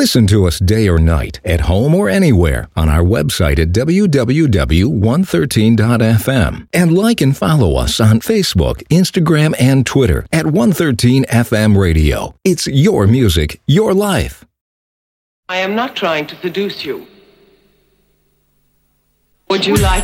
Listen to us day or night, at home or anywhere, on our website at www.113.fm. And like and follow us on Facebook, Instagram, and Twitter at 113FM Radio. It's your music, your life. I am not trying to seduce you. Would you like